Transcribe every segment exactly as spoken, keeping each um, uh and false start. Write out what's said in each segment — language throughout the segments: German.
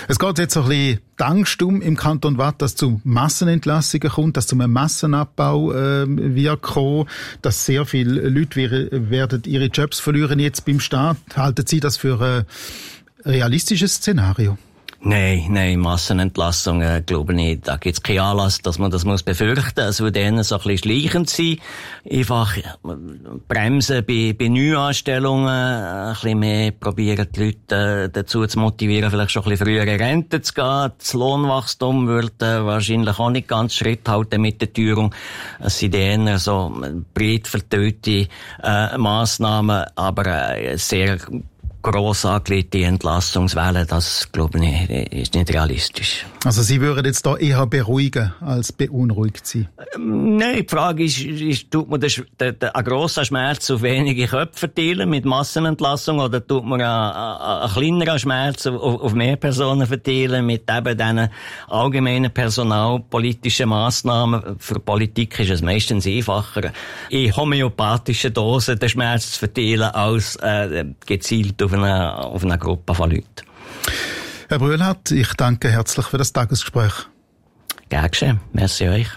Es geht jetzt so ein bisschen die Angst um im Kanton Waadt, dass es zu Massenentlassungen kommt, dass es zu einem Massenabbau äh, wird kommen, dass sehr viele Leute wir, werden ihre Jobs verlieren jetzt beim Staat. Halten Sie das für ein realistisches Szenario? Nein, nein, Massenentlassungen, glaube ich nicht. Da gibt's keinen Anlass, dass man das muss befürchten. Es würde denen so ein bisschen schleichend sein. Einfach bremsen bei, bei Neuanstellungen, ein bisschen mehr probieren, die Leute dazu zu motivieren, vielleicht schon ein bisschen früher in Rente zu gehen. Das Lohnwachstum würde wahrscheinlich auch nicht ganz Schritt halten mit der Teuerung. Es sind eher so breit verteilte äh, Massnahmen, aber äh, sehr gross angelegte Entlassungswelle, das, glaube ich, ist nicht realistisch. Also Sie würden jetzt da eher beruhigen, als beunruhigt sein? Ähm, nein, die Frage ist, ist tut man den, den, den, einen grossen Schmerz auf wenige Köpfe verteilen mit Massenentlassung oder tut man einen, einen kleineren Schmerz auf, auf mehr Personen verteilen mit eben diesen allgemeinen personalpolitischen Massnahmen? Für Politik ist es meistens einfacher, in homöopathischen Dosen den Schmerz zu verteilen, als äh, gezielt auf eine, auf eine Gruppe von Leuten. Herr Brühlhardt, ich danke herzlich für das Tagesgespräch. Gern geschehen. Merci euch.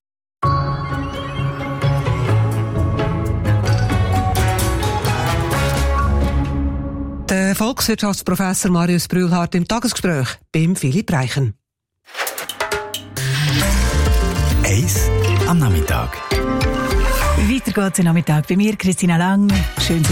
Der Volkswirtschaftsprofessor Marius Brühlhardt im Tagesgespräch beim Philipp Reichen. Eins am Nachmittag. Weiter geht's am Nachmittag bei mir, Christina Lang. Schön,